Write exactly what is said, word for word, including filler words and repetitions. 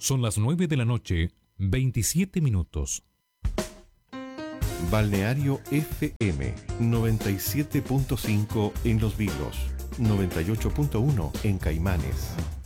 Son las nueve de la noche, veintisiete minutos. Balneario F M noventa y siete punto cinco en Los Vilos, noventa y ocho punto uno en Caimanes.